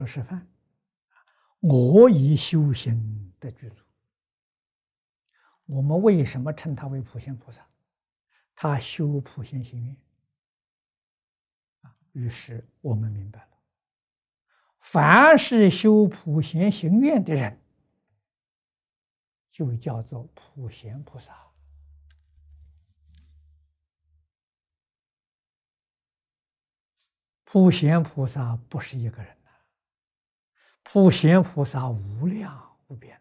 示范，我以修行的具足。我们为什么称他为普贤菩萨？他修普贤行愿于是我们明白了，凡是修普贤行愿的人，就叫做普贤菩萨。普贤菩萨不是一个人呐，普贤菩萨无量无边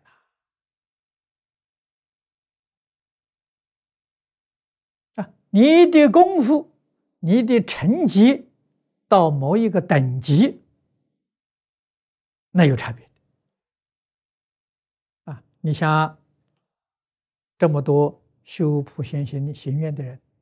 呐。你的功夫，你的成绩到某一个等级，那有差别你像这么多修普贤行愿的人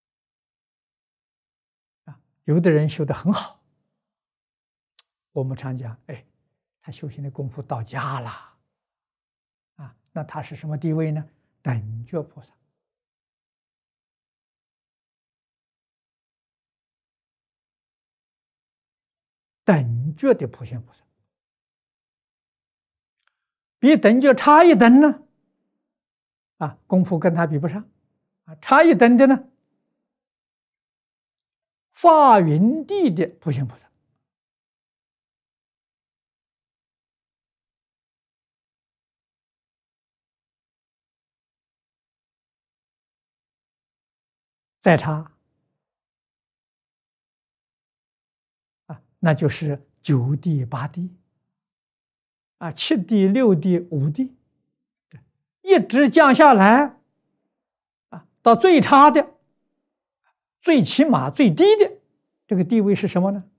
有的人修得很好，我们常讲，他修行的功夫到家了那他是什么地位呢？等觉菩萨。等觉的普贤菩萨，比等觉差一等呢功夫跟他比不上差一等的呢，法云地的普贤菩萨。再差那就是9地8地7地6地5地，一直降下来到最差的、最起码最低的这个地位是什么呢？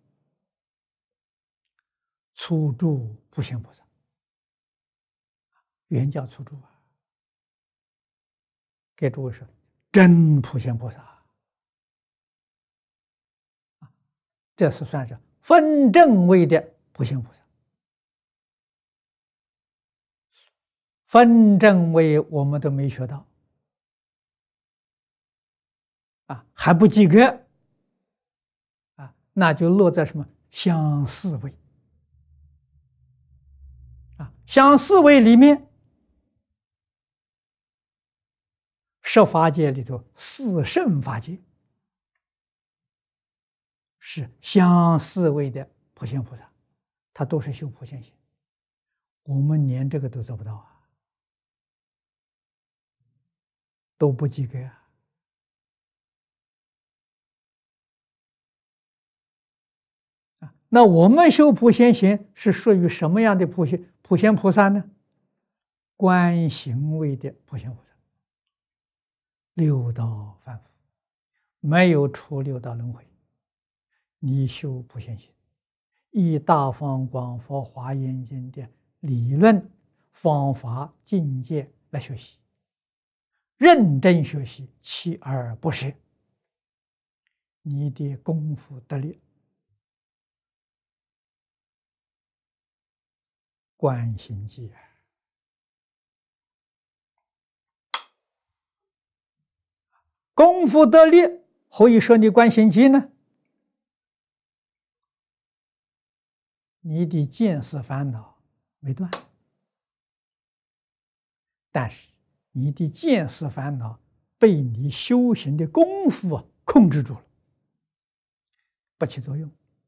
初住普贤菩萨，原叫初住给诸位说，真普贤菩萨这是算是分正位的普贤菩萨。分正位我们都没学到还不及格那就落在什么相似位相似位里面，十法界里头四圣法界是相似位的普贤菩萨，他都是修普贤行，我们连这个都做不到都不及格那我们修普贤行是属于什么样的普贤菩萨呢？观行位的普贤菩萨，六道凡夫没有出六道轮回，你修普贤行，以大放广佛华严经的理论方法境界来学习，认真学习，锲而不舍，你的功夫得力。观行记功夫得力，何以说你观行记呢？你的见思烦恼没断，但是你的见思烦恼被你修行的功夫控制住了，不起作用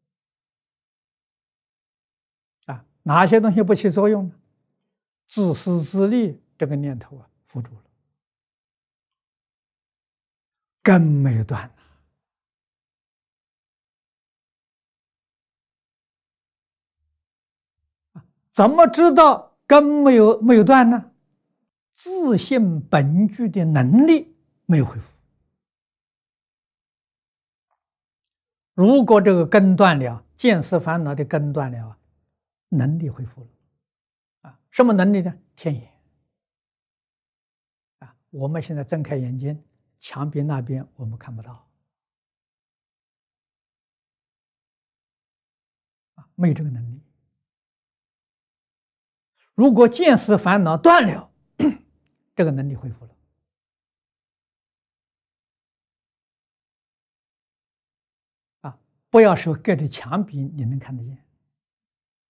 哪些东西不起作用呢？自私自利这个念头伏住了，根没有断怎么知道根没有断呢？自性本具的能力没有恢复。如果这个根断了，见思烦恼的根断了，能力恢复了什么能力呢？天眼我们现在睁开眼睛，墙壁那边我们看不到没有这个能力。如果见思烦恼断了，这个能力恢复了不要说隔着墙壁你能看得见